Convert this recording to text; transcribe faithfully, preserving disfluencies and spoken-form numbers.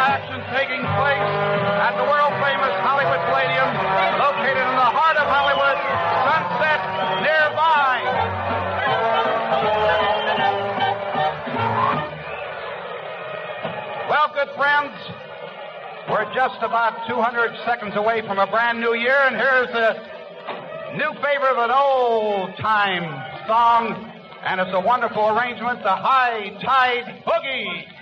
action taking place at the world-famous Hollywood Palladium, located in the heart of Hollywood, Sunset nearby. Well, good friends, we're just about two hundred seconds away from a brand new year, and here's a new favorite of an old-time song, and it's a wonderful arrangement, the High Tide Boogie.